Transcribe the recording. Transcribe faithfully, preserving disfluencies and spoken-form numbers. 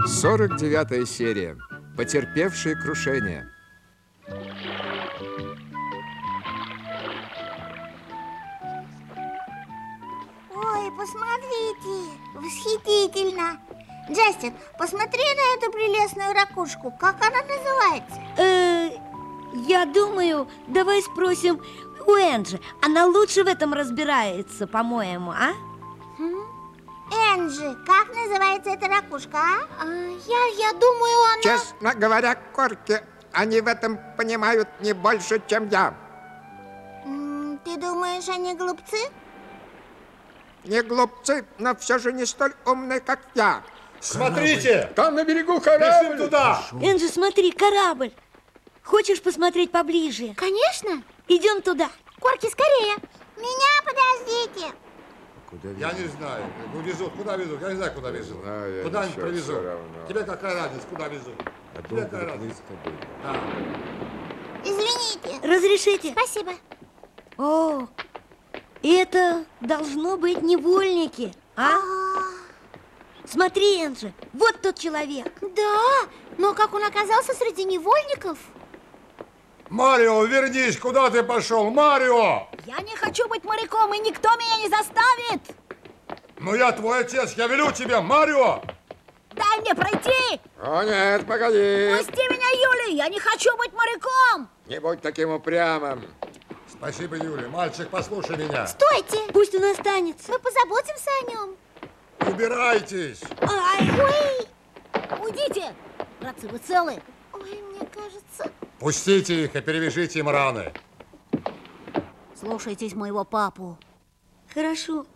сорок девятая серия. Потерпевшие крушение. Ой, посмотрите, восхитительно. Джастин, посмотри на эту прелестную ракушку. Как она называется? Э, я думаю, давай спросим у Энджи. Она лучше в этом разбирается, по-моему, а? Энджи, как называется эта ракушка, а? А, я, я думаю, она... Честно говоря, Корки, они в этом понимают не больше, чем я. М, Ты думаешь, они глупцы? Не глупцы, но все же не столь умные, как я. Смотрите! Там на берегу Бежим корабль. туда! Энджи, смотри, корабль. Хочешь посмотреть поближе? Конечно. Идем туда. Корки, скорее. Меня подождите. Куда Я не знаю. Ну, везут. Куда везут? Я не знаю, куда везут. знаю, я Куда-нибудь ничего, привезут. всё равно. Тебе какая разница, куда везут? Тебе какая разница? Да. Извините. Разрешите? Спасибо. О, это должно быть невольники, а? Смотри, Энджи, вот тот человек. Да, но как он оказался среди невольников? Марио, вернись! Куда ты пошел? Марио! Я не хочу быть моряком, и никто меня не заставит. Ну, я твой отец, я велю тебе, Марио! Дай мне пройти. О, нет, погоди. Пусти меня, Юли, я не хочу быть моряком. Не будь таким упрямым. Спасибо, Юля. Мальчик, послушай меня. Стойте. Пусть он останется. Мы позаботимся о нем. Убирайтесь! Ай, Ой, уйдите. Братцы, вы целы? Ой, мне кажется... Пустите их и перевяжите им раны. Слушайтесь моего папу. хорошо.